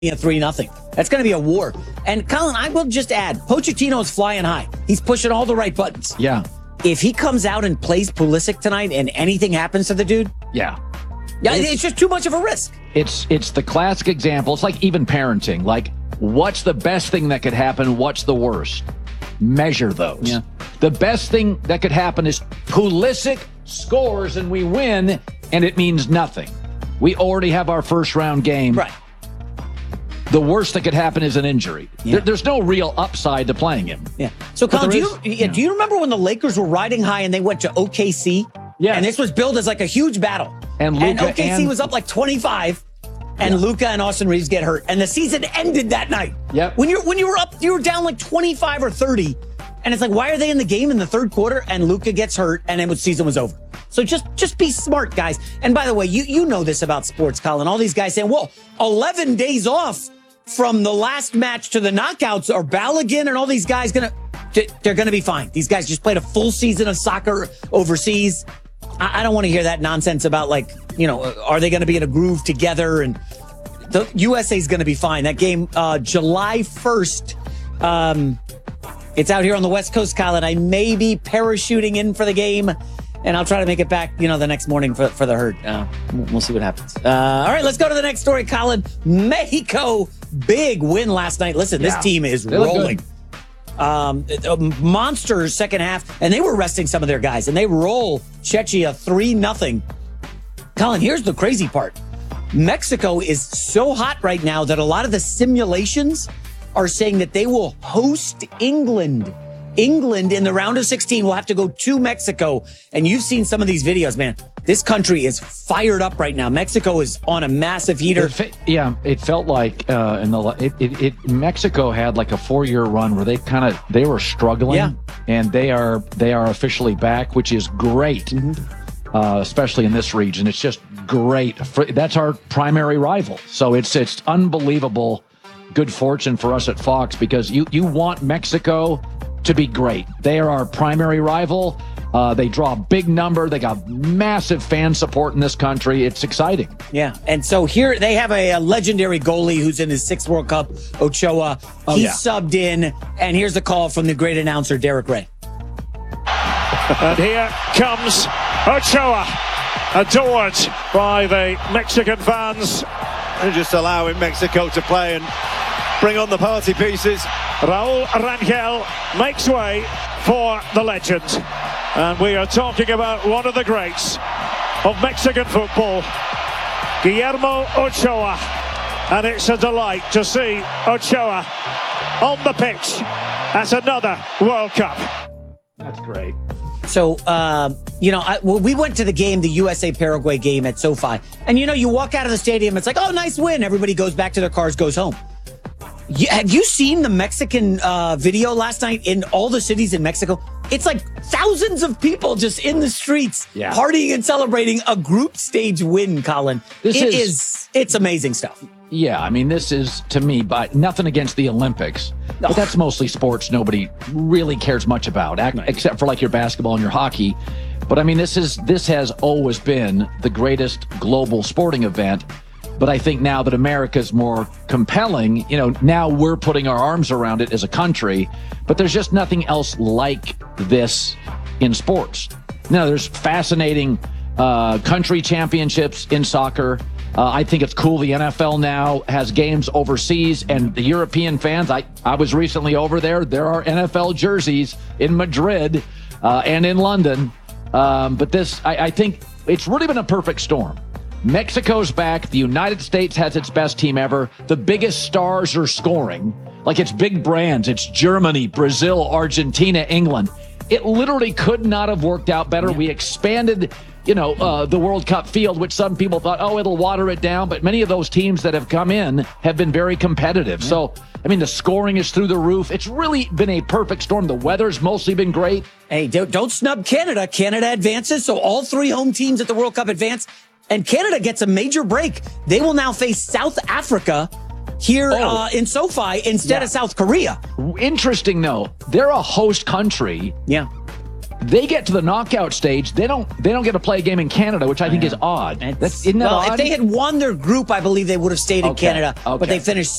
a 3-0. That's going to be a war. And Colin, I will just add, Pochettino's flying high. He's pushing all the right buttons. Yeah. If he comes out and plays Pulisic tonight and anything happens to the dude, yeah, it's just too much of a risk. It's the classic example. It's like even parenting. Like, what's the best thing that could happen? What's the worst? Measure those. Yeah. The best thing that could happen is Pulisic scores and we win, and it means nothing. We already have our first round game. Right. The worst that could happen is an injury. Yeah. There's no real upside to playing him. Yeah. So, Colin, do you remember when the Lakers were riding high and they went to OKC? Yeah. And this was billed as like a huge battle. And OKC was up like 25, and Luka and Austin Reeves get hurt, and the season ended that night. Yep. When you were up, you were down like 25 or 30, and it's like, why are they in the game in the third quarter? And Luka gets hurt, and then the season was over. So just be smart, guys. And by the way, you know this about sports, Colin. All these guys saying, well, 11 days off from the last match to the knockouts, are Balogun and all these guys they're going to be fine. These guys just played a full season of soccer overseas. I don't want to hear that nonsense about, like, are they going to be in a groove together? And the USA is going to be fine. That game, July 1st, it's out here on the West Coast, Colin. I may be parachuting in for the game, and I'll try to make it back, the next morning for the herd. We'll see what happens. All right, let's go to the next story, Colin. Mexico, big win last night. Listen, this team is rolling. Monster second half, and they were resting some of their guys, and they roll Czechia 3-0. Colin, here's the crazy part. Mexico is so hot right now that a lot of the simulations are saying that they will host England. England in the round of 16 will have to go to Mexico. And you've seen some of these videos, man. This country is fired up right now. Mexico is on a massive heater. It felt like Mexico had like a 4-year run where they were struggling, and they are officially back, which is great, especially in this region. It's just great. That's our primary rival, so it's unbelievable. Good fortune for us at Fox, because you want Mexico to be great. They are our primary rival. They draw a big number. They got massive fan support in this country. It's exciting. Yeah. And so here they have a legendary goalie who's in his 6th World Cup, Ochoa. He subbed in, and here's the call from the great announcer, Derek Ray. And here comes Ochoa, adored by the Mexican fans. They're just allowing Mexico to play and bring on the party pieces. Raul Rangel makes way for the legend. And we are talking about one of the greats of Mexican football, Guillermo Ochoa. And it's a delight to see Ochoa on the pitch at another World Cup. That's great. So, we went to the game, the USA-Paraguay game at SoFi. And, you walk out of the stadium, it's like, oh, nice win. Everybody goes back to their cars, goes home. Have you seen the Mexican video last night in all the cities in Mexico? It's like thousands of people just in the streets partying and celebrating a group stage win, Colin. It's amazing stuff. Yeah, I mean, this is, to me, but nothing against the Olympics. But that's mostly sports nobody really cares much about, except for like your basketball and your hockey. But I mean, this has always been the greatest global sporting event. But I think now that America's more compelling, now we're putting our arms around it as a country. But there's just nothing else like this in sports. Now, there's fascinating country championships in soccer. I think it's cool the NFL now has games overseas, and the European fans, I was recently over there. There are NFL jerseys in Madrid and in London. But I think it's really been a perfect storm. Mexico's back. The United States has its best team ever. The biggest stars are scoring. Like, it's big brands. It's Germany, Brazil, Argentina, England. It literally could not have worked out better. We expanded, the World Cup field, which some people thought, it'll water it down. But many of those teams that have come in have been very competitive. Yeah. So, I mean, the scoring is through the roof. It's really been a perfect storm. The weather's mostly been great. Hey, don't snub Canada. Canada advances, so all 3 home teams at the World Cup advance. And Canada gets a major break. They will now face South Africa here in SoFi instead of South Korea. Interesting, though. They're a host country. Yeah. They get to the knockout stage. They don't get to play a game in Canada, which I think is odd. Isn't that odd? If they had won their group, I believe they would have stayed in Canada. But they finished